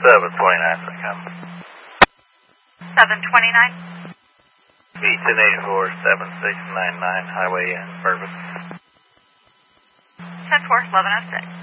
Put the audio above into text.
729 Second. 729? Easton 847699 Highway in Purvis. 10-4, 1106.